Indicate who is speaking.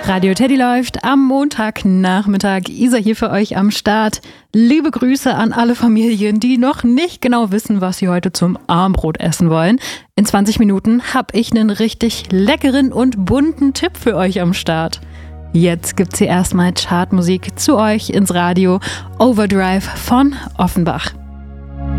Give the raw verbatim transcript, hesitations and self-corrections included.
Speaker 1: Radio Teddy läuft am Montagnachmittag. Isa hier für euch am Start. Liebe Grüße an alle Familien, die noch nicht genau wissen, was sie heute zum Abendbrot essen wollen. In zwanzig Minuten habe ich einen richtig leckeren und bunten Tipp für euch am Start. Jetzt gibt's hier erstmal Chartmusik zu euch ins Radio. Overdrive von Offenbach.